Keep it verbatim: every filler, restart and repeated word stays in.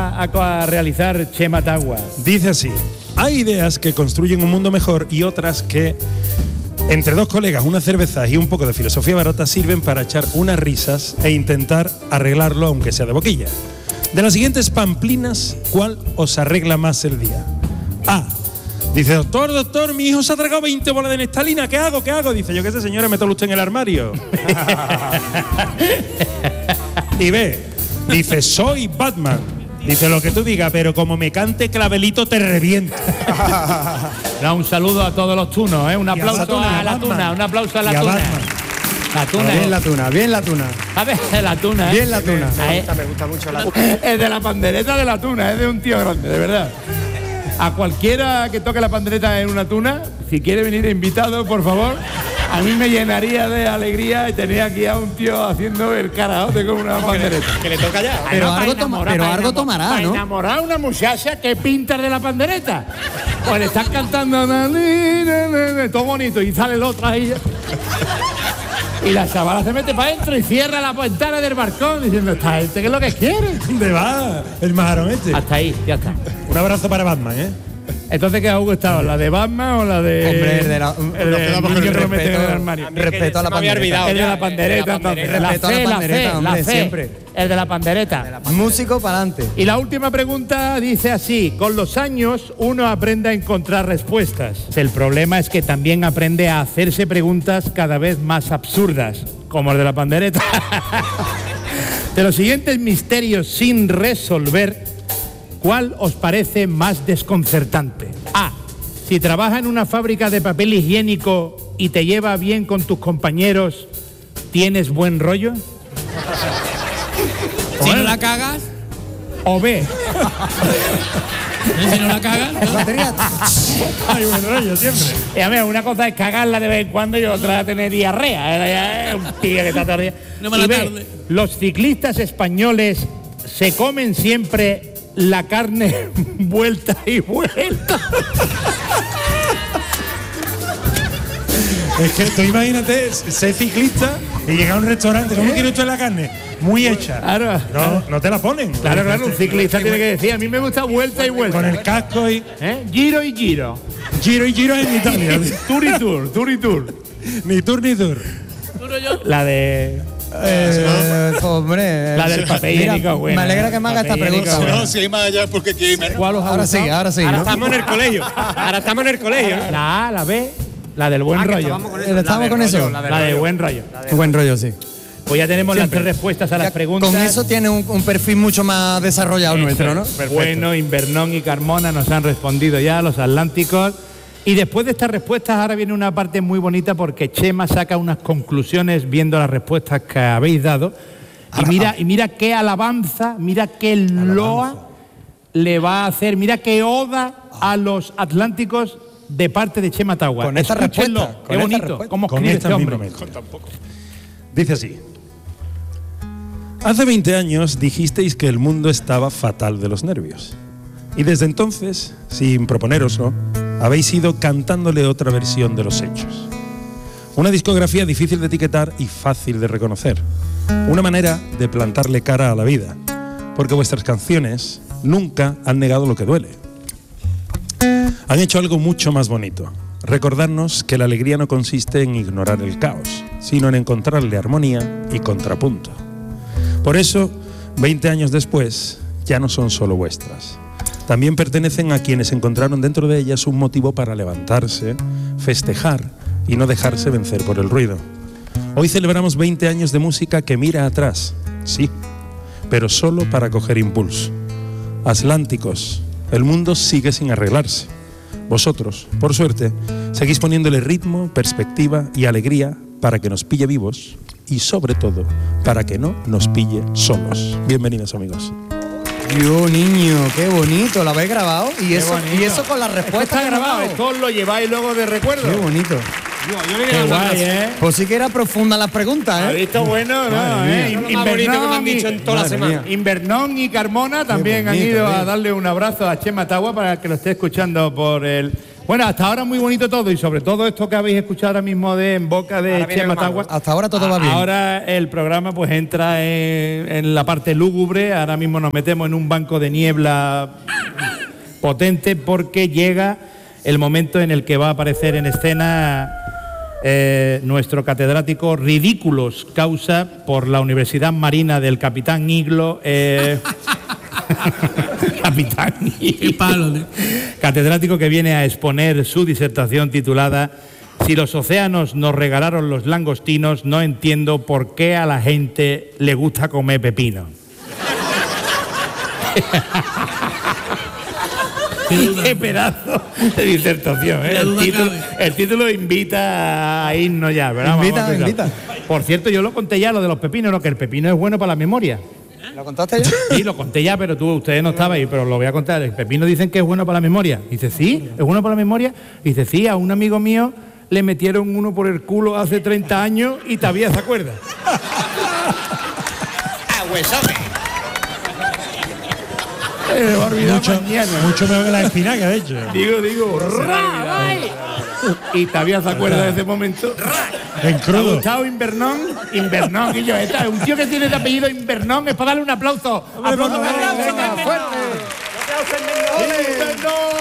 a, a, a realizar Chema Tagua? Dice así: hay ideas que construyen un mundo mejor y otras que, entre dos colegas, una cerveza y un poco de filosofía barata, sirven para echar unas risas e intentar arreglarlo, aunque sea de boquilla. De las siguientes pamplinas, ¿cuál os arregla más el día? A. Dice: doctor, doctor, mi hijo se ha tragado veinte bolas de neftalina, ¿qué hago, qué hago? Dice: yo qué sé, señora, métalo usted en el armario. Y B. Dice: soy Batman. Dice: lo que tú digas, pero como me cante clavelito te reviento. No, un saludo a todos los tunos, ¿eh? Un aplauso a, tuna, a la Batman. tuna, un aplauso a la Y a tuna. Batman. La tuna. Bien la tuna, bien la tuna. A ver, la tuna, ¿eh? Bien la tuna. Me gusta, me gusta mucho la tuna. Es de la pandereta de la tuna, es de un tío grande, de verdad. A cualquiera que toque la pandereta en una tuna, si quiere venir invitado, por favor, a mí me llenaría de alegría y tener aquí a un tío haciendo el karaoke con una pandereta. Que le toca ya. Pero Además, algo para toma- enamorar- pero para algo enamo- tomará, para ¿no? enamorar a una muchacha que pinta de la pandereta. Pues le están cantando na, ni, na, na, na, todo bonito y sale el otro ahí. Y la chavala se mete para adentro y cierra la ventana del balcón diciendo: esta gente, ¿qué es lo que quiere? ¿Dónde va el majarón este? Hasta ahí, ya está. Un abrazo para Batman, ¿eh? Entonces, ¿qué ha gustado? ¿La de Batman o la de...? Hombre, el de la- el nos de quedamos con niño el que lo mete en el respeto. armario. Respeto a la Se me había pandereta. olvidado El de ya, la pandereta, el de la entonces. pandereta. Respeto a la C, pandereta, C, hombre, C. siempre. El de la pandereta. Músico para adelante. Y la última pregunta dice así: con los años uno aprende a encontrar respuestas. El problema es que también aprende a hacerse preguntas cada vez más absurdas, como el de la pandereta. De los siguientes misterios sin resolver, ¿cuál os parece más desconcertante? A. Si trabajas en una fábrica de papel higiénico y te lleva bien con tus compañeros, ¿tienes buen rollo? Si no la cagas, O B. ¿eh? Si no la cagas, ¿no? Ay, buen rollo, siempre. Y a ver, una cosa es cagarla de vez en cuando y otra es tener diarrea. Es un tío que está todo el día. No me la Y B, tarde. los ciclistas españoles se comen siempre la carne vuelta y vuelta. Es que tú imagínate ser ciclista y llegar a un restaurante. ¿Cómo quiere usted la carne? Muy hecha. Claro. No, no te la ponen. Claro, claro, un ciclista tiene que decir: a mí me gusta vuelta y vuelta. Con el casco y ¿Eh? Giro y giro. giro y giro en Italia. Tour y tour, tour y tour. Ni tour ni tour. La de... Eh, hombre. La del papel Mira, higiénico, buena. me alegra que me haga esta Papel higiénico, pregunta. buena. No, si hay más allá porque tiene. ¿Cuál os ha Ahora sí, gustado? ahora sí, Ahora ¿no? estamos en el colegio. Ahora estamos en el colegio. La A, la B, la del buen rollo. ¿Estamos con eso? La de buen rollo. Buen rollo, sí. Pues ya tenemos Siempre. las tres respuestas a las Ya preguntas. Con eso tiene un, un perfil mucho más desarrollado nuestro, ¿no? Bueno, Invernón y Carmona nos han respondido ya, los atlánticos. Y después de estas respuestas, ahora viene una parte muy bonita porque Chema saca unas conclusiones viendo las respuestas que habéis dado. Y mira, y mira qué alabanza, mira qué loa le va a hacer, mira qué oda a los atlánticos de parte de Chema Tagua. Con esta Escúchenlo, respuesta, qué con esta bonito, respuesta. cómo Con escribe esta este misma hombre. mezcla. Dice así: hace veinte años dijisteis que el mundo estaba fatal de los nervios. Y desde entonces, sin proponeroslo, habéis ido cantándole otra versión de los hechos. Una discografía difícil de etiquetar y fácil de reconocer. Una manera de plantarle cara a la vida. Porque vuestras canciones nunca han negado lo que duele. Han hecho algo mucho más bonito. Recordarnos que la alegría no consiste en ignorar el caos, sino en encontrarle armonía y contrapunto. Por eso, veinte años después, ya no son solo vuestras. También pertenecen a quienes encontraron dentro de ellas un motivo para levantarse, festejar y no dejarse vencer por el ruido. Hoy celebramos veinte años de música que mira atrás, sí, pero solo para coger impulso. Atlánticos, el mundo sigue sin arreglarse. Vosotros, por suerte, seguís poniéndole ritmo, perspectiva y alegría para que nos pille vivos y, sobre todo, para que no nos pille solos. Bienvenidos, amigos. Dios, niño, qué bonito, lo habéis grabado y eso, bonito. y eso con la respuesta Está grabado, esto os lo lleváis luego de recuerdo. Qué bonito. Qué guay, ¿eh? Pues sí que era profunda las preguntas, ¿Has ¿eh? visto? Bueno, no, Madre ¿eh? mía. Eso es lo más bonito que me han y- dicho en toda la Madre semana. mía. Invernón y Carmona también han bonito, ido a ¿eh? darle un abrazo a Chema Tagua para que lo esté escuchando por el Bueno, hasta ahora muy bonito todo y sobre todo esto que habéis escuchado ahora mismo de en boca de Chema Tagua. Hasta ahora todo va bien. Ahora el programa pues entra en, en la parte lúgubre. Ahora mismo nos metemos en un banco de niebla potente porque llega el momento en el que va a aparecer en escena eh, nuestro catedrático Ridículos causa por la Universidad Marina del Capitán Iglo. Eh, Capitán Qué palo, ¿no? Catedrático que viene a exponer su disertación titulada Si los océanos nos regalaron los langostinos, no entiendo por qué a la gente le gusta comer pepino. Qué pedazo de disertación, ¿eh? El título, el título invita a irnos ya, ¿verdad? Invita, Vamos a invita. Por cierto, yo lo conté ya, lo de los pepinos, ¿no? Que el pepino es bueno para la memoria. ¿Lo contaste ya? Sí, lo conté ya, pero tú, ustedes no estabais, pero lo voy a contar. El pepino dicen que es bueno para la memoria. Dice, sí, es bueno para la memoria. Dice, sí, a un amigo mío le metieron uno por el culo hace treinta años y todavía se acuerda. ¡Ah, huesome! Eh, me va a olvidar Mucho, mañana. mucho mejor que la espinaca, de hecho. Digo, digo, ra, ay. Y todavía se acuerda de ese momento. En ¿Te ha crudo. gustado Invernón? Invernón, y yo, esta, un tío que tiene de apellido Invernón es para darle un aplauso. ¡Aplauso! venga, ¡Venga, fuerte! ¡Invernón!